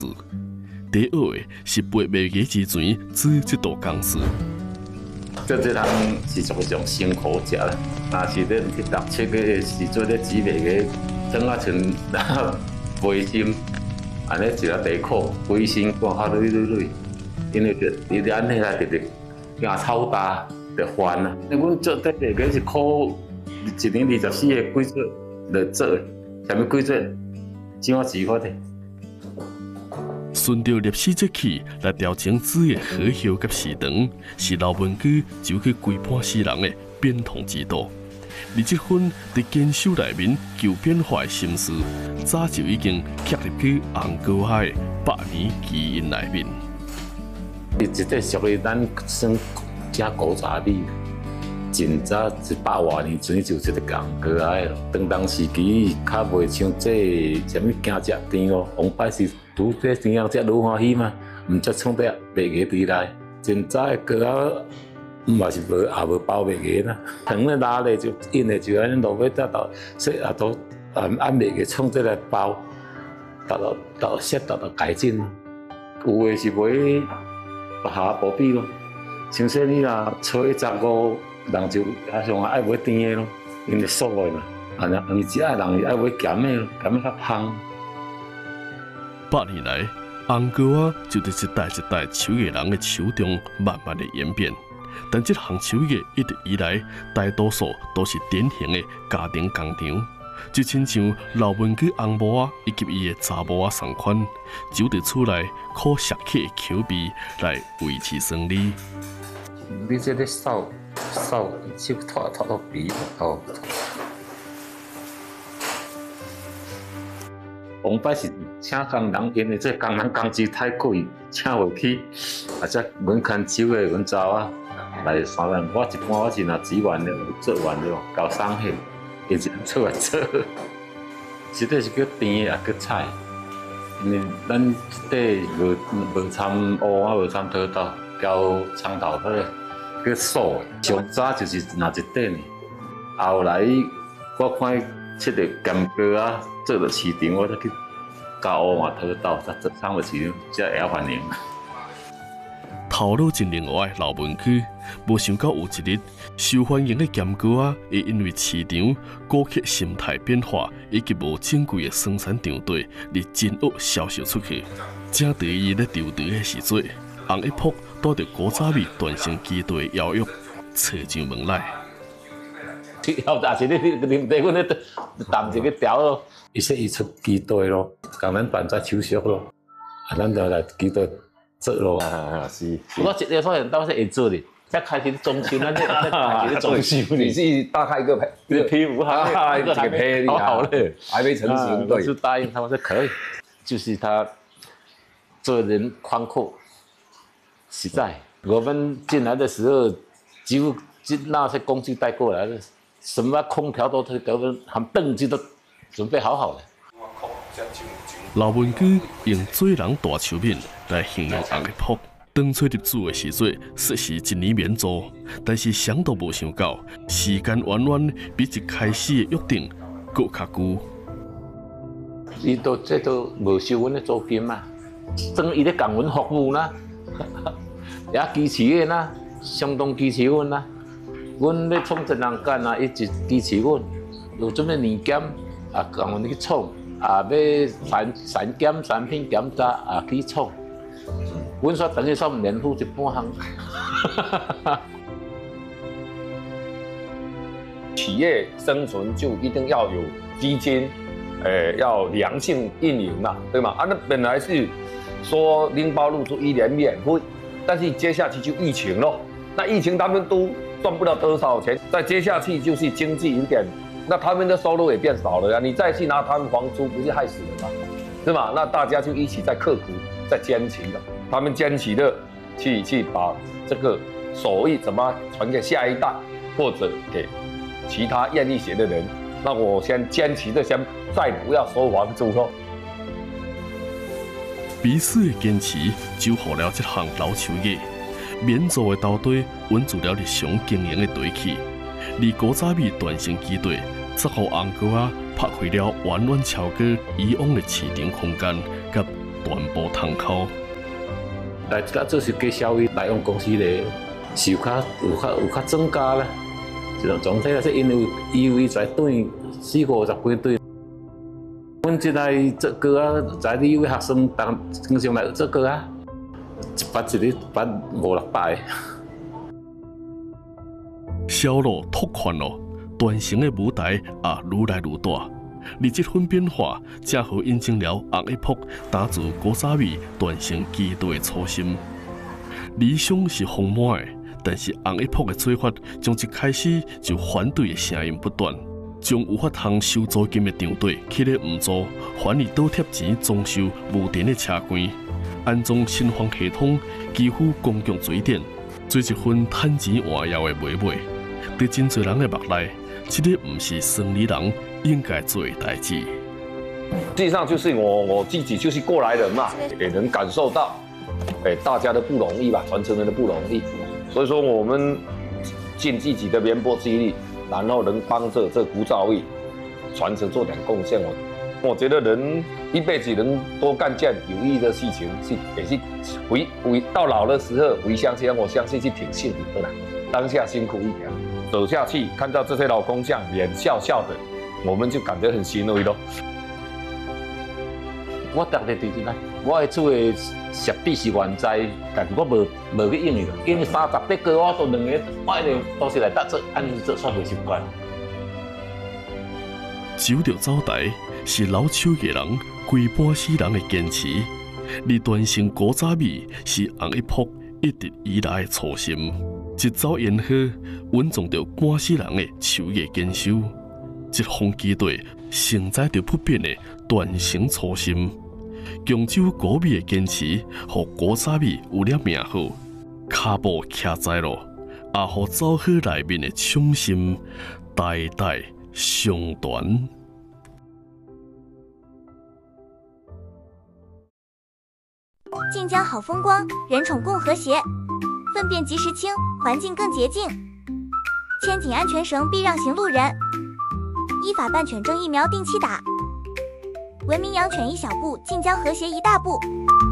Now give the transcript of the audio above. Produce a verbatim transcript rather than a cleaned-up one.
第二个是背卖鸡之前做这道工序。 做这项是属于种辛苦食啦。若是咧去读册嘅时阵咧煮卖鸡，整啊像培心，安尼一个地苦，规身肝较累累累，因为着伊安尼来直直惊臭大着烦啊。那阮做这卖鸡是苦一年二十四个几做来做，啥物几做，怎啊煮法的？ 顺着历史节气来调整子的好hiệu甲时长，是老文居就去规判世人的变通之道。而这份伫坚守内面求变化的心思，早就已经刻入去红高海的百年基因内面。 伊这个属于咱算正古早味，真早一百多年前就这个红高海咯。当当时期较袂像这什么惊食甜哦，往摆是拄这甜样食愈欢喜嘛，毋则创得卖鸡回来。真早的高仔。嘛是无也无包卖鸡啦，糖咧拉咧就因咧就安尼落尾再到说啊都按按卖鸡创这来包，达到到适达到改进。有诶是买下薄比咯，像说你若初一十五，人就啊上爱买甜诶咯，因为素诶嘛。啊，你只爱人爱买咸诶咯，咸诶较香。 百年来，红高仔就伫一代一代手艺人的手中慢慢的演变。但这项手艺一直以来，大多数都是典型的家庭工厂，就亲像老文居红帽仔以及伊的查某仔同款，就得出来靠熟客的口味来维持生理。 你这个扫扫手拖拖到鼻哦。往摆是请工人，因为这工人工资太贵，请袂起，啊，则阮牵手的阮查某来三万，我一般我是若煮完了做完了，交送去，伊就出来做。实际是叫甜也叫菜，因为咱这无无掺乌啊，无掺土豆，交葱头块，叫素的。上早就是拿一点，后来我看这个咸糕啊，做到市场，我再去加乌啊、土豆，再做送到市场，才会晓反应。 头脑真灵活的老文居，无想到有一日，受欢迎的咸糕啊，会因为市场顾客心态变化以及无正规的生产场地，而真恶销售出去。正对伊咧调调的时阵，红一扑带着古早味断成鸡腿的邀约，找上门来。 后也是你你啉茶，阮咧淡一个调咯。伊说伊出鸡腿咯，共咱办在手续咯，啊，咱就来鸡腿。做咯，啊是。我一个发现到是会做的，才开始装修，咱这开始装修。 你是大概一个一个批五行， 一个胚好好了，还没成型。对， 就答应他们说可以，就是他做人宽阔、实在。我们进来的时候，几乎那些工具带过来的，什么空调都给我们，含凳子都准备好好的。 老文居用做人大手面来形容红一扑。当初入主的时阵，说是一年免租，但是想都无想到，时间远远比一开始的约定搁较久。 伊都这都无收阮的租金嘛，总伊咧共阮服务啦，也支持阮啦，相当支持阮啦。阮咧创一人间啊，伊就支持阮，有准备年检啊，共阮去创。啊，要产产检、产品检查啊，去创。阮说等于说年付一半行。 企业生存就一定要有基金，呃，要良性运营嘛，对吗？啊，那本来是说拎包入住一年免费，但是接下去就疫情咯。那疫情他们都赚不了多少钱，再接下去就是经济有点。那他们的收入也变少了呀，你再去拿他们房租，不是害死人吗？是吧？那大家就一起在刻苦，在坚持的，他们坚持的去去把这个手艺怎么传给下一代，或者给其他愿意学的人。那我先坚持的，先再不要收房租咯。 彼此的坚持，就好了这项老手艺，免租的斗堆稳住了日常经营的堆气。而古早味断成鸡腿，则互红哥啊拍开了远远超过以往的市场空间，甲大全部通扣。 来即个做是给消费来用公司咧，是有较有较有较增加啦。就总体来说，因为以为在对四五十几对。阮即来做歌啊，在你位学生当经常来做歌啊，一班一日班五六百个。 销路拓宽了，传承的舞台也愈来愈大。而这份变化，正好印证了红一铺打造古早味传承基地的初心。理想是丰满的，但是红一铺的做法，从一开始就反对的声音不断。将有法通收租金的场地起来唔做，反而倒贴钱装修无电的车柜，安装新风系统，几乎公共水电，做一份趁钱换药的买卖。在真侪人的目内，这个唔是生理人应该做的代志。 实际上就是我我自己就是过来人嘛，也能感受到，哎，大家的不容易吧，传承人的不容易。所以说我们尽自己的绵薄之力。然后能帮着这古早味传承做点贡献，我我觉得人一辈子能多干件有意义的事情，是也是回回到老的时候回乡乡，我相信是挺幸福的啦。当下辛苦一点，走下去看到这些老工匠脸笑笑的，我们就感觉很欣慰咯。 我当日对对啦，我的厝的设备是原在，但是我无无去用伊咯。因为三十块个我都两个，我一定都是来搭做，按做算袂习惯。 走着走台是老手艺人规半世人的坚持，而传承古早味是红一铺一直以来的初心。一早烟火，稳重着半世人的手艺坚守。一方基地承载着不变的传承初心。强州古味的坚持，互古早味有了名号，脚步徛在路，也互走好内面的衷心代代相传。 晋江好风光，人宠共和谐，粪便及时清，环境更洁净。牵紧安全绳，避让行路人。依法办犬证疫苗定期打。文明养犬一小步，晋江和谐一大步。